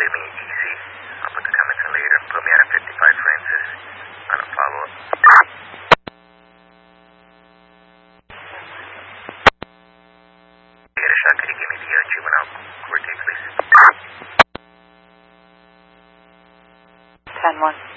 leave me easy. I'll put the comments in later. Put me on a 55 Francis on a follow-up. Get a shot. Could you give me the juvenile court date, please? 10-1.